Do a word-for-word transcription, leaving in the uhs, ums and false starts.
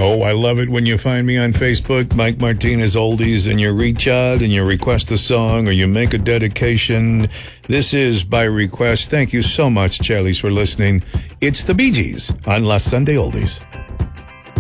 Oh, I love it when you find me on Facebook, Mike Martinez Oldies, and you reach out and you request a song or you make a dedication. This is by request. Thank you so much, Charlies, for listening. It's the Bee Gees on La Sunday Oldies.